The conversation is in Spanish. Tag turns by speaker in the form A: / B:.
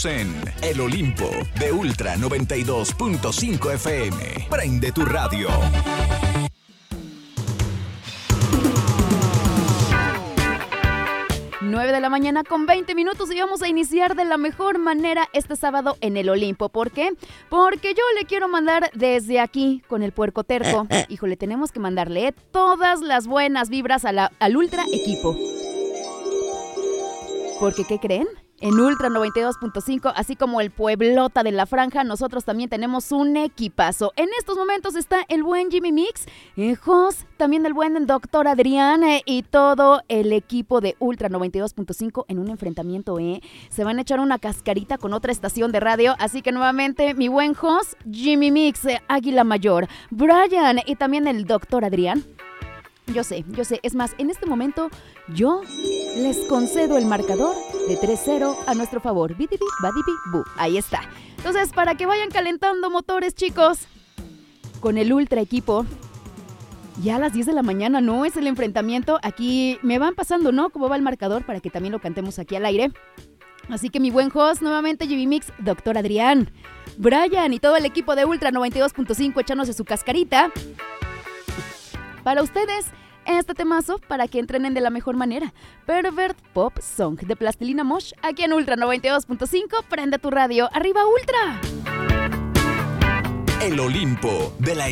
A: Estamos en El Olimpo de Ultra 92.5 FM. Prende tu radio.
B: 9 de la mañana con 20 minutos y vamos a iniciar de la mejor manera este sábado en el Olimpo. ¿Por qué? Porque yo le quiero mandar desde aquí con el puerco terco. Híjole, tenemos que mandarle todas las buenas vibras al Ultra equipo. Porque, ¿qué creen? En Ultra 92.5, así como el Pueblota de la Franja, nosotros también tenemos un equipazo. En estos momentos está el buen Jimmy Mix, Jos, también el buen Doctor Adrián y todo el equipo de Ultra 92.5 en un enfrentamiento. Se van a echar una cascarita con otra estación de radio, así que nuevamente mi buen Jos, Jimmy Mix, Águila Mayor, Brian y también el Doctor Adrián. Yo sé, es más, en este momento yo les concedo el marcador de 3-0 a nuestro favor. Bidibi, badibi, bu. Ahí está. Entonces, para que vayan calentando motores, chicos, con el Ultra equipo, ya a las 10 de la mañana, ¿no? Es el enfrentamiento. Aquí me van pasando, ¿no? Cómo va el marcador para que también lo cantemos aquí al aire. Así que mi buen host, nuevamente Jimmy Mix, Doctor Adrián, Brian y todo el equipo de Ultra 92.5 echándose su cascarita. Para ustedes, este temazo para que entrenen de la mejor manera. Pervert Pop Song de Plastilina Mosh, aquí en Ultra 92.5. Prende tu radio. ¡Arriba, Ultra!
A: El Olimpo de la